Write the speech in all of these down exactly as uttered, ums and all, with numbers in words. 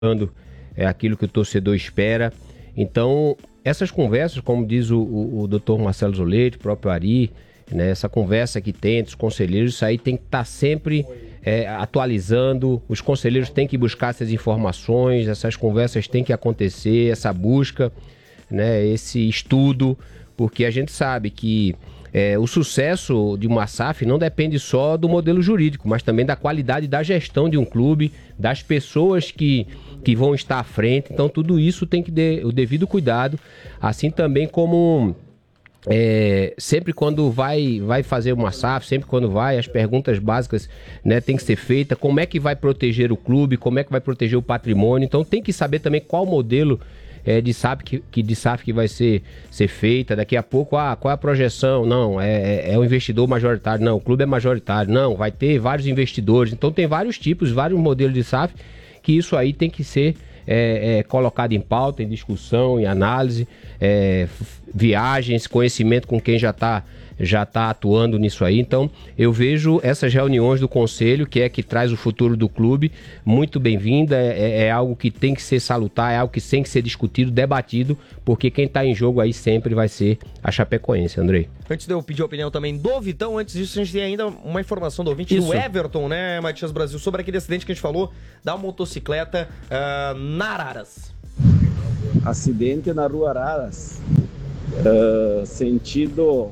é aquilo que o torcedor espera. Então, essas conversas, como diz o, o, o doutor Marcelo Zoletti, o próprio Ari, né, essa conversa que tem entre os conselheiros, isso aí tem que estar sempre é, atualizando, os conselheiros têm que buscar essas informações, essas conversas têm que acontecer, essa busca, né, esse estudo, porque a gente sabe que é, o sucesso de uma S A F não depende só do modelo jurídico, mas também da qualidade da gestão de um clube, das pessoas que, que vão estar à frente. Então tudo isso tem que ter o devido cuidado, assim também como é, sempre quando vai, vai fazer uma S A F, sempre quando vai, as perguntas básicas, né, tem que ser feitas, como é que vai proteger o clube, como é que vai proteger o patrimônio. Então tem que saber também qual modelo É, de S A F que, que, de S A F que vai ser, ser feita. Daqui a pouco, ah, qual é a projeção? Não, é, é, é um investidor majoritário. Não, o clube é majoritário. Não, vai ter vários investidores. Então tem vários tipos, vários modelos de S A F, que isso aí tem que ser é, é, colocado em pauta, em discussão, em análise, é, viagens, conhecimento com quem já está já tá atuando nisso aí. Então eu vejo essas reuniões do conselho, que é que traz o futuro do clube, muito bem-vinda, é, é algo que tem que ser salutar, é algo que tem que ser discutido, debatido, porque quem está em jogo aí sempre vai ser a Chapecoense, Andrei. Antes de eu pedir a opinião também do Vitão, antes disso a gente tem ainda uma informação do ouvinte, Isso. do Everton, né, Matias Brasil, sobre aquele acidente que a gente falou da motocicleta uh, na Araras. Acidente na rua Araras, uh, sentido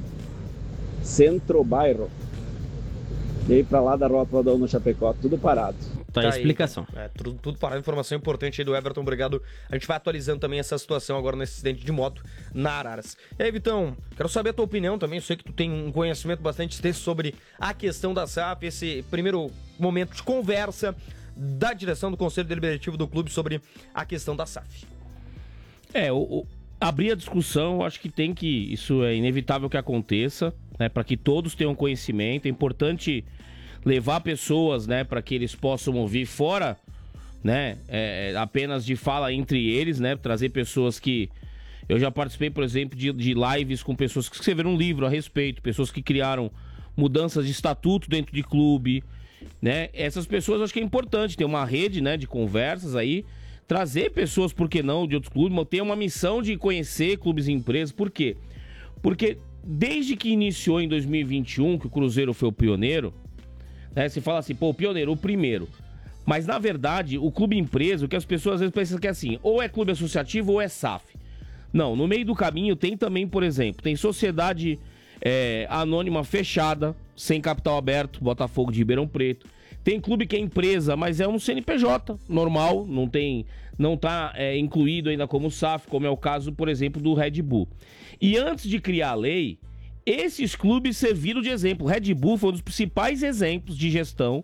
centro-bairro, veio pra lá da Rua Podão no Chapecó, tudo parado. Tá, tá a explicação. Aí, é, tudo, tudo parado, informação importante aí do Everton, obrigado. A gente vai atualizando também essa situação agora nesse acidente de moto na Araras. E aí, Vitão, quero saber a tua opinião também, eu sei que tu tem um conhecimento bastante extenso sobre a questão da S A F, esse primeiro momento de conversa da direção do Conselho Deliberativo do clube sobre a questão da S A F. É, o, o, abrir a discussão, acho que tem que, isso é inevitável que aconteça, né, para que todos tenham conhecimento. É importante levar pessoas, né, para que eles possam ouvir fora, né, é, apenas de fala entre eles, né, trazer pessoas que... Eu já participei, por exemplo, de, de lives com pessoas que escreveram um livro a respeito, pessoas que criaram mudanças de estatuto dentro de clube, né. Essas pessoas, acho que é importante ter uma rede, né, de conversas aí, trazer pessoas, por que não, de outros clubes, ter uma missão de conhecer clubes e empresas. Por quê? Porque desde que iniciou em dois mil e vinte e um, que o Cruzeiro foi o pioneiro, né, se fala assim, pô, o pioneiro, o primeiro. Mas, na verdade, o clube empresa, o que as pessoas às vezes pensam que é assim, ou é clube associativo ou é S A F. Não, no meio do caminho tem também, por exemplo, tem sociedade é, anônima fechada, sem capital aberto, Botafogo de Ribeirão Preto. Tem clube que é empresa, mas é um C N P J normal, não tem, não está é, incluído ainda como S A F, como é o caso, por exemplo, do Red Bull. E antes de criar a lei, esses clubes serviram de exemplo. O Red Bull foi um dos principais exemplos de gestão